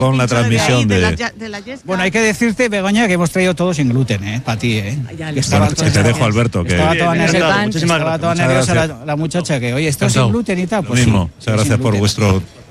con la transmisión de... Bueno, hay que decirte, Begoña, que hemos traído todo sin gluten, para ti, Que te dejo, Alberto. Que... Estaba toda nerviosa la muchacha, que oye, esto sin gluten y tal. Pues lo mismo. sí, Muchas gracias por vuestro